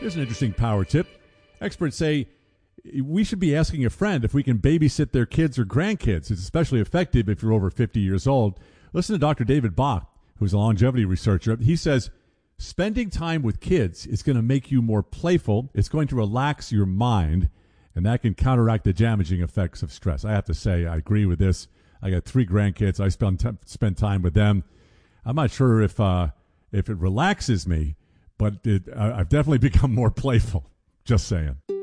Here's an interesting power tip. Experts say we should be asking a friend if we can babysit their kids or grandkids. It's especially effective if you're over 50 years old. Listen to Dr. David Bach, who's a longevity researcher. He says spending time with kids is going to make you more playful. It's going to relax your mind, and that can counteract the damaging effects of stress. I have to say, I agree with this. I got 3 grandkids. I spend time with them. I'm not sure if it relaxes me, but I've definitely become more playful. Just saying.